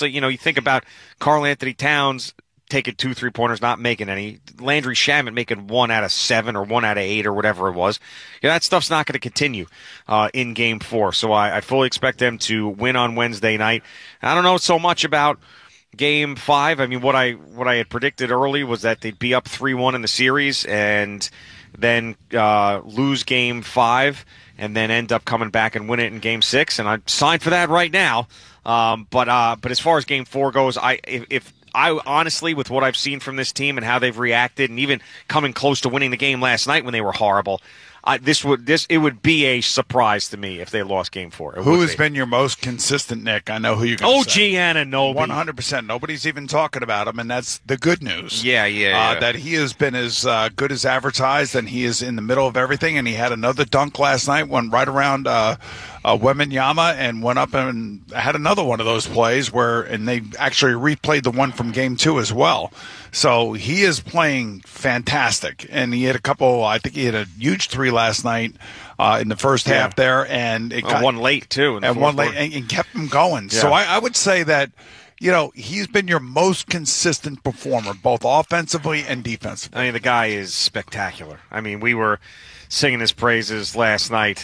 obviously, you think about Karl Anthony Towns taking 2 3-pointers, not making any. Landry Shamet making 1 out of 7 or 1 out of 8 or whatever it was. That stuff's not going to continue in Game 4. So I fully expect them to win on Wednesday night. I don't know so much about Game 5. I mean, what I had predicted early was that they'd be up 3-1 in the series and then lose Game 5 and then end up coming back and win it in Game 6. And I'm signed for that right now. But as far as Game 4 goes, if I honestly, with what I've seen from this team and how they've reacted, and even coming close to winning the game last night when they were horrible, it would be a surprise to me if they lost Game 4. Who has been your most consistent, Nick? I know who you're going to say. OG Anunoby. 100%. Nobody's even talking about him, and that's the good news. Yeah. That he has been as good as advertised, and he is in the middle of everything. And he had another dunk last night, went right around Wembanyama, and went up and had another one of those plays and they actually replayed the one from Game 2 as well. So he is playing fantastic, and he had I think he had a huge 3 last night in the first half there, and one late too, and one late, and kept him going. Yeah. So I would say that he's been your most consistent performer, both offensively and defensively. I mean, the guy is spectacular. I mean, we were singing his praises last night.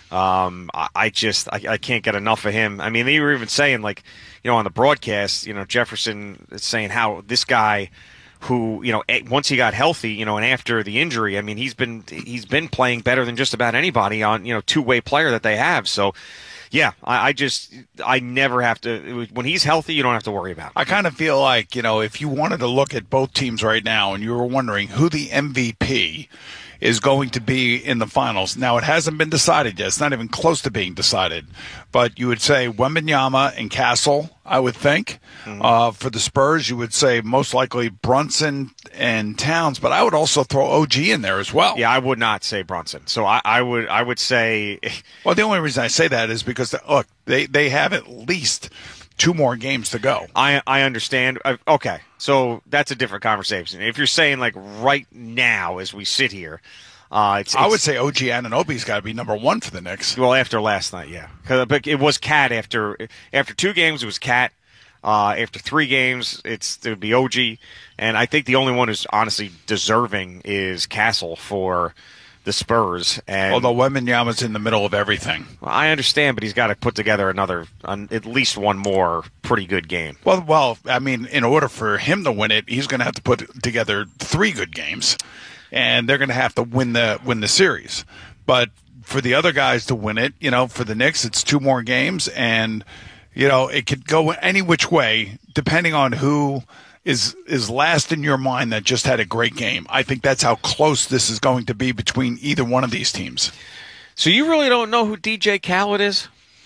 I can't get enough of him. I mean, they were even saying, like, on the broadcast, Jefferson is saying how this guy who, once he got healthy, and after the injury, I mean, he's been playing better than just about anybody on, two-way player that they have. So, yeah, I never have to, when he's healthy, you don't have to worry about it. I kind of feel like, if you wanted to look at both teams right now and you were wondering who the MVP is going to be in the finals. Now, it hasn't been decided yet. It's not even close to being decided. But you would say Wembanyama and Castle, I would think. Mm-hmm. For the Spurs, you would say most likely Brunson and Towns. But I would also throw OG in there as well. Yeah, I would not say Brunson. So I would say... Well, the only reason I say that is because, look, they have at least 2 more games to go. I understand. Okay, so that's a different conversation. If you're saying, like, right now as we sit here, I would say OG Anunoby's got to be number 1 for the Knicks. Well, after last night, yeah. But it was Cat after 2 games, it was Cat. After 3 games, it would be OG. And I think the only one who's honestly deserving is Castle for the Spurs. And although Wembanyama's in the middle of everything. Well, I understand, but he's got to put together at least one more pretty good game. Well, I mean, in order for him to win it, he's going to have to put together 3 good games, and they're going to have to win the series. But for the other guys to win it, for the Knicks, it's 2 more games, and it could go any which way depending on who is last in your mind that just had a great game. I think that's how close this is going to be between either one of these teams. So you really don't know who DJ Khaled is?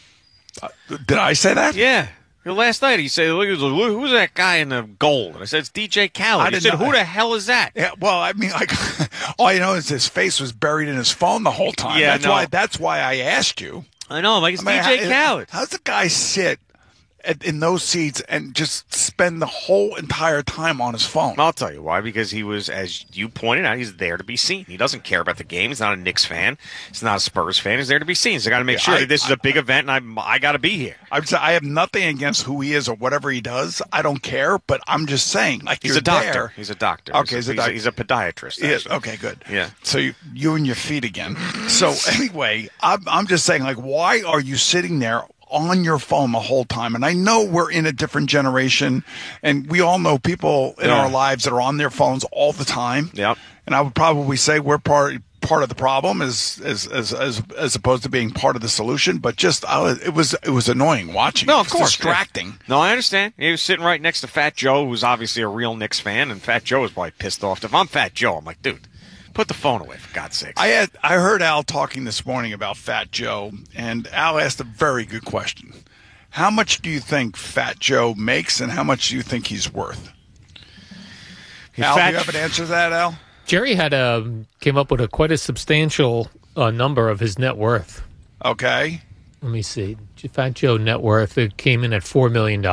Did I say that? Yeah. Last night he said, who's that guy in the gold? And I said, it's DJ Khaled. He said, who the hell is that? Yeah, well, I mean, like, all I know is his face was buried in his phone the whole time. Yeah, that's why I asked you. I know, it's DJ Khaled. How's the guy sit in those seats and just spend the whole entire time on his phone? I'll tell you why. Because he was, as you pointed out, he's there to be seen. He doesn't care about the game. He's not a Knicks fan. He's not a Spurs fan. He's there to be seen. So I got to make sure that this is a big event, and I got to be here. I have nothing against who he is or whatever he does. I don't care, but I'm just saying, like, he's a doctor. There. He's a doctor. Okay, he's a podiatrist. Yes. Okay, good. Yeah. So you and your feet again. So anyway, I'm just saying, like, why are you sitting there on your phone the whole time? And I know we're in a different generation, and we all know people in our lives that are on their phones all the time. Yep. And I would probably say we're part of the problem as opposed to being part of the solution. But just it was annoying watching. No, of course, distracting. Yeah. No, I understand. He was sitting right next to Fat Joe, who's obviously a real Knicks fan, and Fat Joe was probably pissed off. If I'm Fat Joe, I'm like, dude, put the phone away, for God's sakes. I heard Al talking this morning about Fat Joe, and Al asked a very good question. How much do you think Fat Joe makes, and how much do you think he's worth? Al, do you have an answer to that, Al? Jerry came up with quite a substantial number of his net worth. Okay. Let me see. Fat Joe net worth, it came in at $4 million.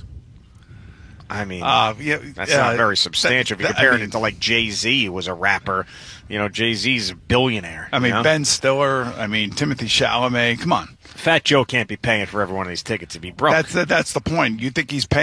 I mean, that's not very substantial. If you're comparing it to, like, Jay-Z, who was a rapper. Jay-Z's a billionaire. I mean, Ben Stiller. I mean, Timothy Chalamet. Come on. Fat Joe can't be paying for every one of these tickets to be broke. That's the point. You think he's paying